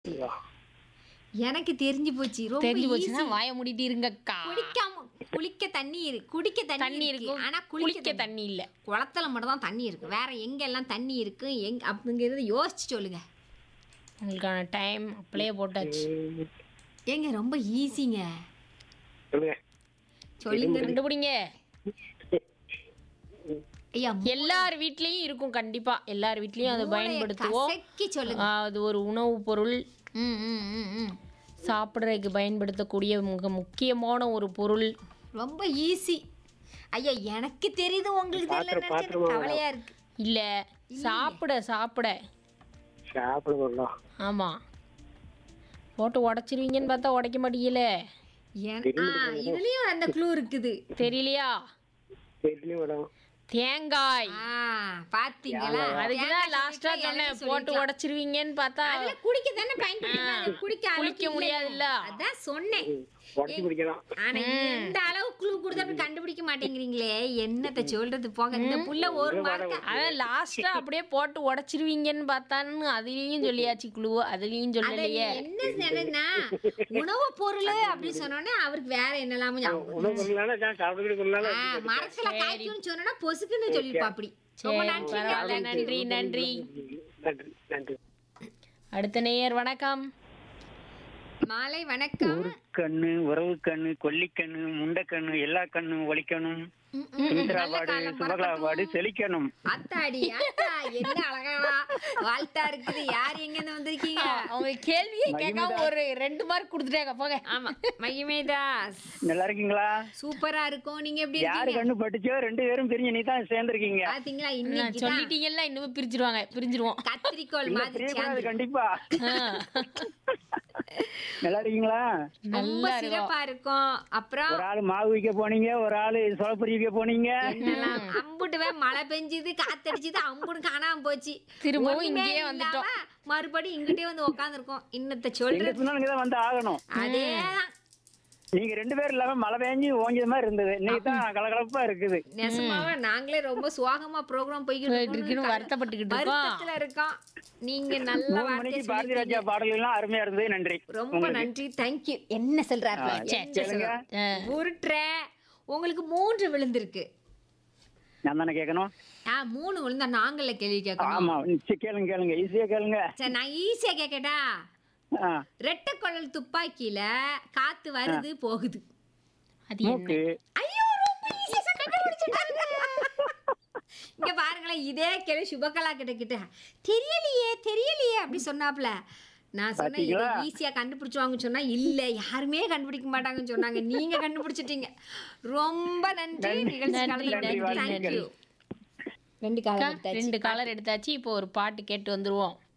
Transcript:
எனக்கு தெரிஞ்சு போச்சு. ரொம்ப தெரிஞ்சு ஈஸி. போச்சுன்னா வாய மூடிட்டு இருங்கக்கா. குளிக்க தண்ணி இருக்கு. ஆனா குளிக்க தண்ணி இல்ல. குளத்துல மட்டும் தான் தண்ணி இருக்கு. வேற எங்கெல்லாம் தண்ணி இருக்கு அப்படிங்கறத யோசிச்சு சொல்லுங்க. உங்களுக்கான டைம் அப்படியே போட்டாச்சு. ஏங்க ரொம்ப ஈஸிங்க. சொல்லுங்க. சொல்லுங்க. கண்டுபிடிங்க. ஐயா எல்லார் வீட்லயும் இருக்கும் கண்டிப்பா. எல்லார் வீட்லயும் அதை பயன்படுத்துவோம். கசக்கி சொல்லுங்க. அது ஒரு உணவு பொருள். ம், ம், ம், ம். சாப்பிட்றதுக்கு பயன்படுத்தக்கூடிய மிக முக்கியமான ஒரு பொருள். ரொம்ப ஈஸி. ஐயா எனக்கு தெரியுது உங்களுக்கு தெரியல நினைச்சு கவலையா இருக்கு. இல்ல சாப்பிட சாப்பிட வரலாம். ஆமா. போட்டு உடைச்சிருவீங்கன்னு பார்த்தா உடைக்க மாட்டீங்கல. இதுலயும் அந்த க்ளூ இருக்குது. தெரியலையா? தெரியல மேடம். தேங்காய். பாத்தீங்களா? அதுக்குதான் லாஸ்டா சொன்னேன் போட்டு உடைச்சிருவீங்கன்னு பார்த்தா அதுல குடிக்க தானே பயன்படுத்துறாங்க. குளிக்க முடியாதுல்ல. அதான் சொன்னேன். உடச்சி குடிக்கலாம். ஆனா இந்த அளவு க்ளூ கொடுத்தா கண்டுபிடிக்க மாட்டேங்கிறீங்களே. என்னத்த சொல்றது போங்க. இந்த புள்ள ஒரு மார்க். அதான் லாஸ்டா அப்படியே போட்டு உடைச்சிருவீங்கன்னு பார்த்தான்னு அதுலயும் சொல்லியாச்சு க்ளூ. அதுலயும் சொல்லலையே. என்ன சொன்னா உணவு பொருள் அப்படின்னு சொன்னோன்னே அவருக்கு வேற என்னலாம உணவு பொருளால மரத்துல காய்க்கும்னு சொன்னா பொசுக்குன்னு சொல்லிருப்பா. அப்படி ரொம்ப பரவாயில்ல. நன்றி நன்றி. நன்றி நன்றி. அடுத்த நேயர் வணக்கம். மாலை வணக்கம். ஒரு கண்ணு, உறவு கண்ணு, கொல்லிக்கண்ணு, முண்டக்கண்ணு, எல்லா கண்ணு ஒலிக்கணும், சுமித்ராபாடு, சுபகலாபாடு செழிக்கணும். அத்தாடி அத்தா என்ன அழகானா வாழ்த்தா இருக்குது. யார் எங்க இருந்து வந்திருக்கீங்க? அவங்க கேள்வியே கேட்காம ஒரு 2 மார்க் கொடுத்துட்டாங்க போங்க. ஆமா மகிமேதாஸ். நல்லா இருக்கீங்களா? சூப்பரா இருக்கும். நீங்க எப்படி யாரு இருக்கீங்க? கண்ணு பட்டுச்சோ 2 பேரும் பிரிஞ்சு நீ தான் சேர்ந்திருக்கீங்க. பாத்தீங்களா? இன்னைக்கு சொல்லிட்டீங்கல்ல இன்னும் பிரிஞ்சிருவோம். கத்திரிக்கோள் மாதிரி பிரியக்கூடாது கண்டிப்பா. நல்லா இருக்கீங்களா? ரொம்ப சிறப்பா இருக்கும். அப்புறம் ஒரு ஆளு மாவு விற்க போனீங்க, ஒரு ஆளு சோளப்பொரி விற்க போனீங்க. என்னெல்லாம் அம்புட்டுவே மழை பெஞ்சுது காத்தடிச்சுது அம்புட்டு காணாம போச்சு. திரும்பவும் ஒண்ணுமே இங்கேயே வந்துட்டோம். இல்லாம மறுபடியும் இங்கிட்டே வந்து உட்காந்துருக்கோம். இன்னத்த சொல்றது தான் வந்து ஆகணும். அதேதான். நீங்க 2 பேரும் இல்லாம மழை பெஞ்சு ஓஞ்சது மாதிரி இருந்தது. இன்னைக்கு தான் கலகலப்பா இருக்குது. நெசமாவே நாங்களே ரொம்ப சுவாகமா ப்ரோக்ராம் போய்கிட்டு இருக்குன்னு வருத்தப்பட்டுக்கிட்டு இருக்கோம். வருத்தத்துல இருக்கோம். நீங்க நல்ல 3 மணிக்கு பாரதி ராஜா வார்த்தை பாடல்கள் எல்லாம் அருமையா இருந்தது. நன்றி. ரொம்ப நன்றி. தேங்க்யூ. என்ன சொல்றாரு உருட்டுற உங்களுக்கு 3 விழுந்திருக்கு. நான் தானே கேட்கணும்? 3 விழுந்தா நாங்கள கேள்வி கேட்கணும். ஆமா கேளுங்க ஈஸியா கேளுங்க. சரி நான் ஈஸியா கேக்கட்டா? ரெட்டை குழல் துப்பாக்கியில காத்து வருது போகுது. அது என்ன? ஐயோ ரொம்ப ஈஸியா கண்டுபிடிச்சிட்டாங்க. இங்க பாருங்களேன் இதே கேள்வி சுபகலா கிட்ட தெரியலையே அப்படி சொன்னாப்ல. நான் சொன்னேன் இதை ஈஸியா கண்டுபிடிச்சுவாங்கன்னு சொன்னா இல்ல யாருமே கண்டுபிடிக்க மாட்டாங்கன்னு சொன்னாங்க. நீங்க கண்டுபிடிச்சிட்டீங்க. ரொம்ப நன்றி. நிகழ்ச்சி. 2 காலர் எடுத்தாச்சு. இப்போ ஒரு பாட்டு கேட்டு வந்துருவோம்.